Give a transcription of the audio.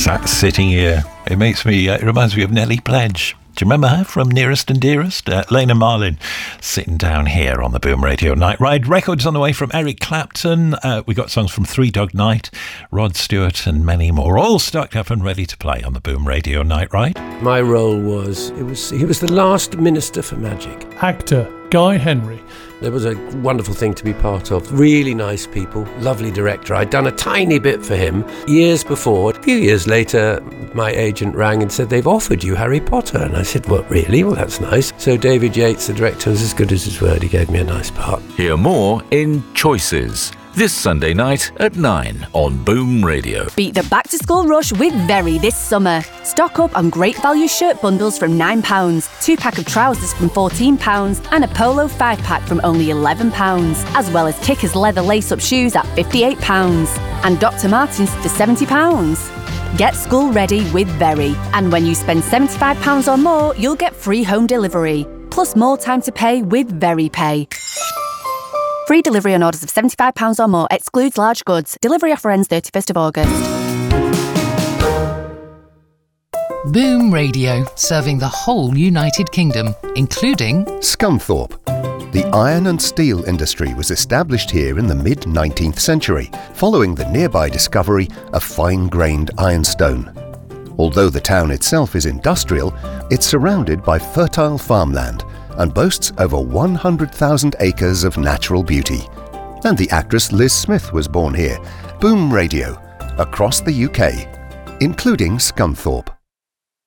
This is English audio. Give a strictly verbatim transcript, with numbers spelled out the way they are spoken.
Sat sitting here. It makes me, uh, it reminds me of Nellie Pledge. Do you remember her from Nearest and Dearest? Uh, Lena Marlin sitting down here on the Boom Radio Night Ride. Records on the way from Eric Clapton. Uh, we got songs from Three Dog Night, Rod Stewart and many more, all stocked up and ready to play on the Boom Radio Night Ride. My role was, it was he was the last Minister for Magic. Actor Guy Henry. It was a wonderful thing to be part of. Really nice people, lovely director. I'd done a tiny bit for him years before. A few years later, my agent rang and said, they've offered you Harry Potter. And I said, what, really? Well, that's nice. So David Yates, the director, was as good as his word. He gave me a nice part. Hear more in Choices this Sunday night at nine on Boom Radio. Beat the back-to-school rush with Very this summer. Stock up on great value shirt bundles from nine pounds, two-pack of trousers from fourteen pounds and a polo five-pack from only eleven pounds, as well as Kickers leather lace-up shoes at fifty-eight pounds and Doctor Martens for seventy pounds. Get school ready with Very, and when you spend seventy-five pounds or more, you'll get free home delivery, plus more time to pay with Very Pay. Free delivery on orders of seventy-five pounds or more, excludes large goods. Delivery offer ends thirty-first of August. Boom Radio, serving the whole United Kingdom, including Scunthorpe. The iron and steel industry was established here in the mid-nineteenth century, following the nearby discovery of fine-grained ironstone. Although the town itself is industrial, it's surrounded by fertile farmland and boasts over one hundred thousand acres of natural beauty. And the actress Liz Smith was born here. Boom Radio, across the U K, including Scunthorpe.